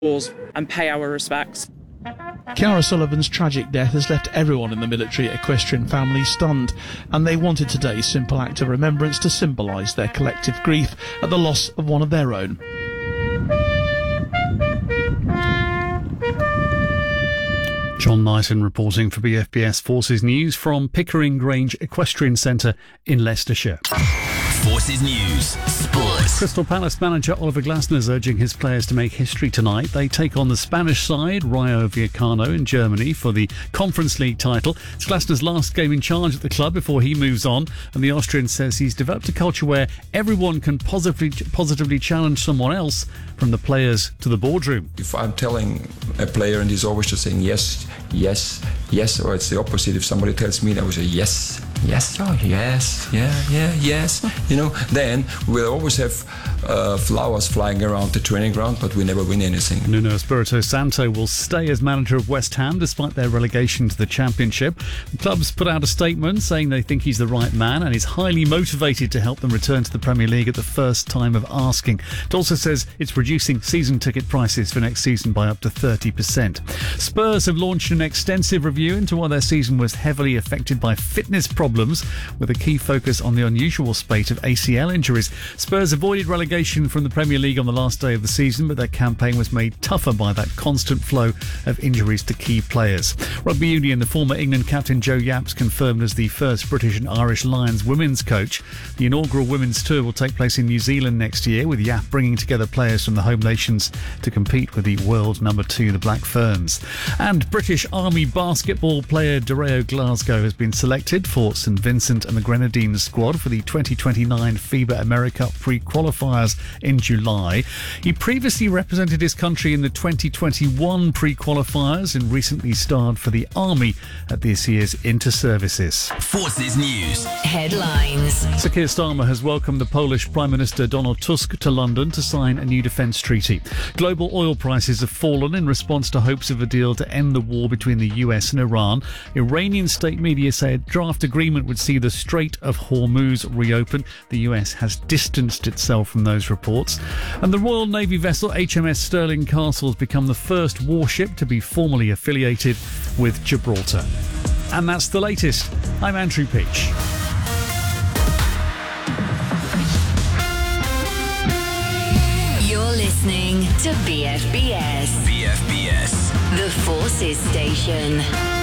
and pay our respects. Ciara Sullivan's tragic death has left everyone in the military equestrian family stunned, and they wanted today's simple act of remembrance to symbolise their collective grief at the loss of one of their own. John Knighton reporting for BFBS Forces News from Pickering Grange Equestrian Centre in Leicestershire. Forces News Sports. Crystal Palace manager Oliver Glasner is urging his players to make history tonight. They take on the Spanish side, Rayo Vallecano, in Germany for the Conference League title. It's Glasner's last game in charge at the club before he moves on, and the Austrian says he's developed a culture where everyone can positively challenge someone else, from the players to the boardroom. If I'm telling a player and he's always just saying yes, yes, yes, or it's the opposite. If somebody tells me, I would say yes, yes, oh yes, yeah, yes. Then we'll always have flowers flying around the training ground, but we never win anything. Nuno Espirito Santo will stay as manager of West Ham despite their relegation to the Championship. The club's put out a statement saying they think he's the right man and is highly motivated to help them return to the Premier League at the first time of asking. It also says it's reducing season ticket prices for next season by up to 30%. Spurs have launched an extensive review into why their season was heavily affected by fitness problems, with a key focus on the unusual spate of ACL injuries. Spurs avoided relegation from the Premier League on the last day of the season, but their campaign was made tougher by that constant flow of injuries to key players. Rugby Union, the former England captain Joe Yaps confirmed as the first British and Irish Lions women's coach. The inaugural women's tour will take place in New Zealand next year, with Yap bringing together players from the home nations to compete with the world number 2, the Black Ferns. And British Army basketball player Dario Glasgow has been selected for St Vincent and the Grenadines squad for the 2029 FIBA America pre-qualifiers in July. He previously represented his country in the 2021 pre-qualifiers and recently starred for the Army at this year's Inter-Services. Forces News Headlines. Sir Keir Starmer has welcomed the Polish Prime Minister Donald Tusk to London to sign a new defence treaty. Global oil prices have fallen in response to hopes of a deal to end the war between the US and Iran. Iranian state media say a draft agreement would see the Strait of Hormuz reopen. The US has distanced itself from those reports. And the Royal Navy vessel HMS Stirling Castle has become the first warship to be formally affiliated with Gibraltar. And that's the latest. I'm Andrew Peach. You're listening to BFBS. BFBS The Forces Station.